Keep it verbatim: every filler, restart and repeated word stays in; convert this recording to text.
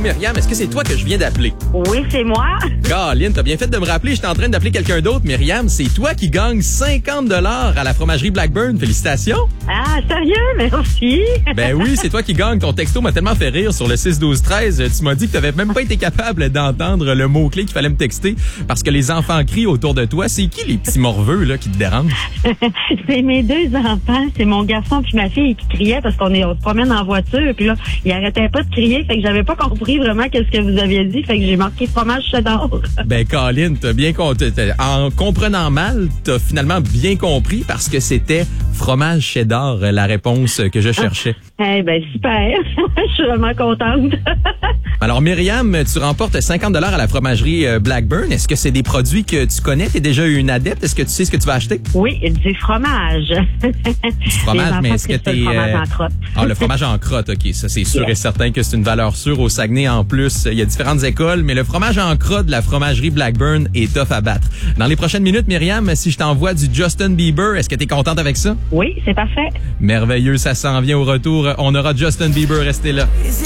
Myriam, est-ce que c'est toi que je viens d'appeler? Oui, c'est moi. Caroline, t'as bien fait de me rappeler, j'étais en train d'appeler quelqu'un d'autre. Myriam, c'est toi qui gagnes cinquante dollars à la fromagerie Blackburn. Félicitations! Ah, sérieux? Merci. Ben oui, c'est toi qui gagne. Ton texto m'a tellement fait rire sur le six douze treize. Tu m'as dit que t'avais même pas été capable d'entendre le mot-clé qu'il fallait me texter parce que les enfants crient autour de toi. C'est qui les petits morveux là qui te dérangent? C'est mes deux enfants. C'est mon garçon puis ma fille qui criaient parce qu'on est, on se promène en voiture. Puis là, ils arrêtaient pas de crier. Fait que j'avais pas compris vraiment qu'est-ce que vous aviez dit. Fait que j'ai marqué fromage cheddar. Ben, Colin, t'as bien compté. En comprenant mal, t'as finalement bien compris parce que c'était fromage cheddar, la réponse que je cherchais. Eh ben, super. Je suis vraiment contente. Alors, Myriam, tu remportes cinquante dollars à la fromagerie Blackburn. Est-ce que c'est des produits que tu connais? T'es déjà une adepte? Est-ce que tu sais ce que tu vas acheter? Oui, du fromage. Du fromage, mais est-ce que t'es... Le fromage en crotte. Ah, le fromage en crotte, OK. Ça, c'est sûr Yeah. et certain que c'est une valeur sûre au Saguenay. En plus, il y a différentes écoles, mais le fromage en crotte de la fromagerie Blackburn est tough à battre. Dans les prochaines minutes, Myriam, si je t'envoie du Justin Bieber, est-ce que t'es contente avec ça? Oui, c'est parfait. Merveilleux, ça s'en vient au retour. On aura Justin Bieber, restez là.